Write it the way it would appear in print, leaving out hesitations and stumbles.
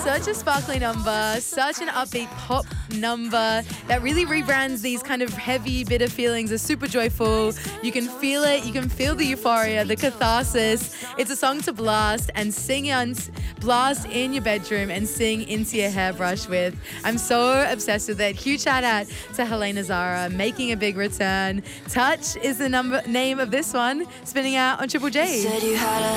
Such a sparkly number, such an upbeat pop number that really rebrands these kind of heavy, bitter feelings as super joyful. You can feel it. You can feel the euphoria, the catharsis. It's a song to blast and sing on, blast in your bedroom and sing into your hairbrush with. I'm so obsessed with it. Huge shout out to Helena Zara making a big return. Touch is the name of this one, spinning out on Triple J.